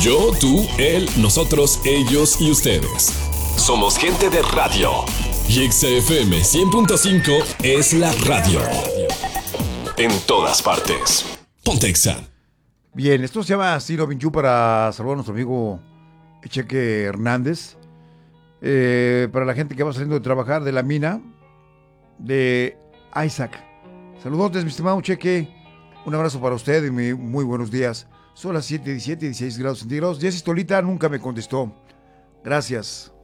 Yo, tú, él, nosotros, ellos y ustedes. Somos gente de radio. Y XFM 100.5 es la radio. En todas partes. Ponte Exa. Bien, esto se llama Stilo Vinchu para saludar a nuestro amigo Cheque Hernández. Para la gente que va saliendo de trabajar de la mina de Isaac. Saludos, mi estimado Cheque. Un abrazo para usted y muy buenos días. Son las 7:17, 16 grados centígrados. Jessy Tolita nunca me contestó. Gracias.